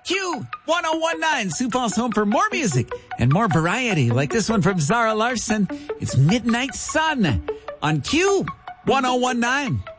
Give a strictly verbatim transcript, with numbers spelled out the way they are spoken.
Q one oh one nine, Sioux Falls home for more music and more variety like this one from Zara Larsson. It's Midnight Sun on Q one oh one nine.